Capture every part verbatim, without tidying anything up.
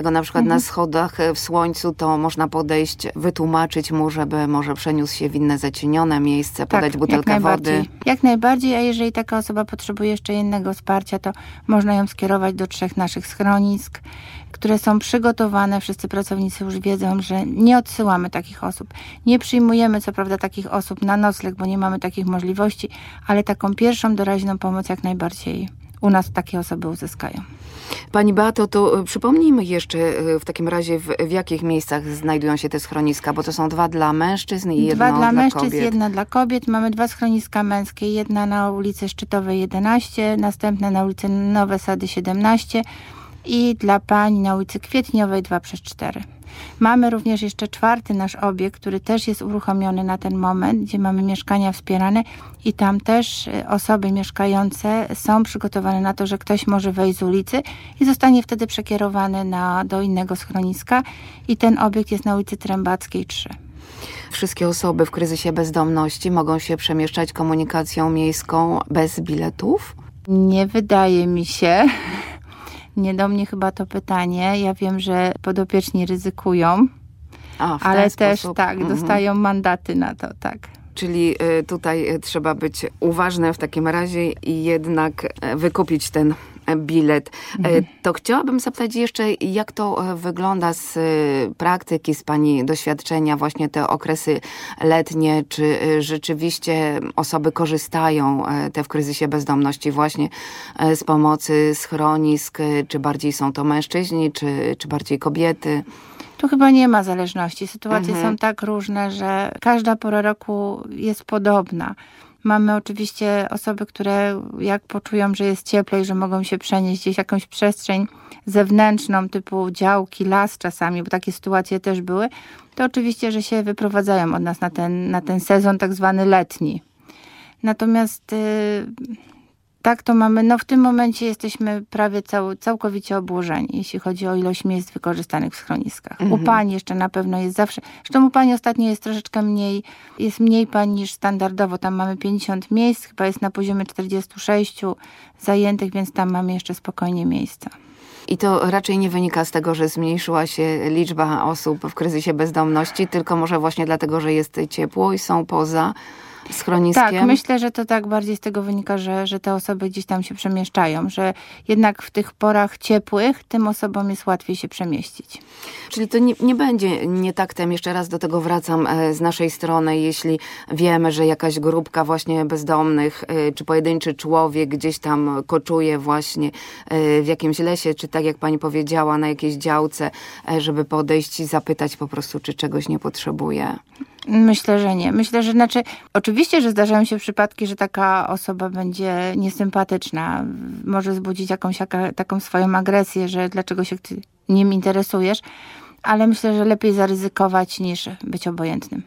Na przykład Mhm. na schodach w słońcu to można podejść, wytłumaczyć mu, żeby może przeniósł się w inne zacienione miejsce, podać tak, butelkę jak wody. najbardziej. Jak najbardziej, a jeżeli taka osoba potrzebuje jeszcze innego wsparcia, to można ją skierować do trzech naszych schronisk, które są przygotowane. Wszyscy pracownicy już wiedzą, że nie odsyłamy takich osób. Nie przyjmujemy co prawda takich osób na nocleg, bo nie mamy takich możliwości, ale taką pierwszą doraźną pomoc jak najbardziej u nas takie osoby uzyskają. Pani Beato, to przypomnijmy jeszcze w takim razie, w, w jakich miejscach znajdują się te schroniska, bo to są dwa dla mężczyzn i jedno Dwa dla, dla mężczyzn, kobiet. jedna dla kobiet. Mamy dwa schroniska męskie. Jedna na ulicy Szczytowej jedenaście, następne na ulicy Nowe Sady siedemnaście i dla pań na ulicy Kwietniowej dwa przez cztery. Mamy również jeszcze czwarty nasz obiekt, który też jest uruchomiony na ten moment, gdzie mamy mieszkania wspierane i tam też osoby mieszkające są przygotowane na to, że ktoś może wejść z ulicy i zostanie wtedy przekierowany na, do innego schroniska i ten obiekt jest na ulicy Trębackiej trzy. Wszystkie osoby w kryzysie bezdomności mogą się przemieszczać komunikacją miejską bez biletów? Nie wydaje mi się. Nie do mnie chyba to pytanie. Ja wiem, że podopieczni ryzykują, A, w ale ten też sposób. tak, Mhm. dostają mandaty na to, tak. Czyli y, tutaj y, trzeba być uważnym w takim razie i jednak y, wykupić ten bilet. Mhm. To chciałabym zapytać jeszcze, jak to wygląda z praktyki, z pani doświadczenia, właśnie te okresy letnie, czy rzeczywiście osoby korzystają te w kryzysie bezdomności właśnie z pomocy schronisk, czy bardziej są to mężczyźni, czy, czy bardziej kobiety? Tu chyba nie ma zależności. Sytuacje Mhm. są tak różne, że każda pora roku jest podobna. Mamy oczywiście osoby, które jak poczują, że jest cieplej, że mogą się przenieść gdzieś w jakąś przestrzeń zewnętrzną, typu działki, las czasami, bo takie sytuacje też były, to oczywiście, że się wyprowadzają od nas na ten, na ten sezon tak zwany letni. Natomiast yy, tak to mamy, no w tym momencie jesteśmy prawie cał, całkowicie obłożeni, jeśli chodzi o ilość miejsc wykorzystanych w schroniskach. Mhm. U pań jeszcze na pewno jest zawsze, zresztą u pań ostatnio jest troszeczkę mniej, jest mniej pań niż standardowo, tam mamy pięćdziesiąt miejsc, chyba jest na poziomie czterdzieści sześć zajętych, więc tam mamy jeszcze spokojnie miejsca. I to raczej nie wynika z tego, że zmniejszyła się liczba osób w kryzysie bezdomności, tylko może właśnie dlatego, że jest ciepło i są poza schroniskiem? Tak, myślę, że to tak bardziej z tego wynika, że, że te osoby gdzieś tam się przemieszczają, że jednak w tych porach ciepłych tym osobom jest łatwiej się przemieścić. Czyli to nie, nie będzie nietaktem, jeszcze raz do tego wracam z naszej strony, jeśli wiemy, że jakaś grupka właśnie bezdomnych, czy pojedynczy człowiek gdzieś tam koczuje właśnie w jakimś lesie, czy tak jak pani powiedziała, na jakiejś działce, żeby podejść i zapytać po prostu, czy czegoś nie potrzebuje. Myślę, że nie. Myślę, że znaczy, oczywiście, że zdarzają się przypadki, że taka osoba będzie niesympatyczna, może wzbudzić jakąś jaka, taką swoją agresję, że dlaczego się ty nim interesujesz, ale myślę, że lepiej zaryzykować niż być obojętnym.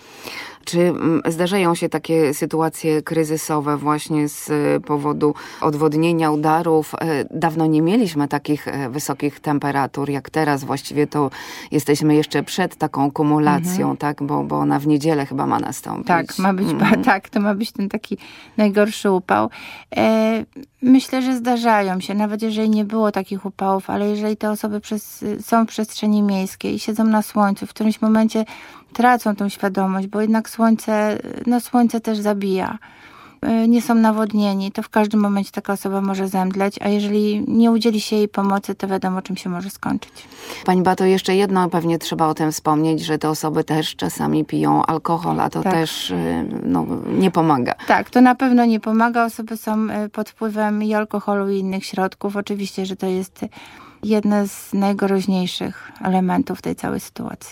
Czy zdarzają się takie sytuacje kryzysowe właśnie z powodu odwodnienia, udarów? Dawno nie mieliśmy takich wysokich temperatur jak teraz. Właściwie to jesteśmy jeszcze przed taką kumulacją, mhm. tak? Bo, bo ona w niedzielę chyba ma nastąpić. Tak, ma być, mhm. tak, to ma być ten taki najgorszy upał. E, myślę, że zdarzają się, nawet jeżeli nie było takich upałów, ale jeżeli te osoby przez, są w przestrzeni miejskiej i siedzą na słońcu, w którymś momencie tracą tą świadomość, bo jednak słońce, no słońce też zabija. Nie są nawodnieni, to w każdym momencie taka osoba może zemdleć, a jeżeli nie udzieli się jej pomocy, to wiadomo, czym się może skończyć. Pani Beato, jeszcze jedno pewnie trzeba o tym wspomnieć, że te osoby też czasami piją alkohol, a to tak. też no, nie pomaga. Tak, to na pewno nie pomaga. Osoby są pod wpływem i alkoholu, i innych środków. Oczywiście, że to jest jeden z najgroźniejszych elementów tej całej sytuacji.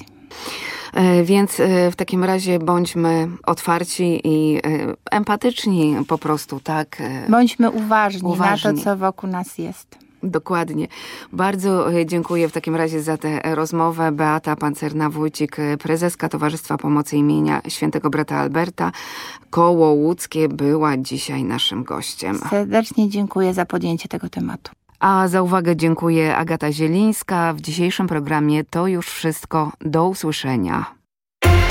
Więc w takim razie bądźmy otwarci i empatyczni po prostu, tak? Bądźmy uważni, uważni. na to, co wokół nas jest. Dokładnie. Bardzo dziękuję w takim razie za tę rozmowę. Beata Pancerna-Wójcik, prezeska Towarzystwa Pomocy imienia Świętego Brata Alberta, Koło Łódzkie, była dzisiaj naszym gościem. Serdecznie dziękuję za podjęcie tego tematu. A za uwagę dziękuję Agata Zielińska. W dzisiejszym programie to już wszystko. Do usłyszenia.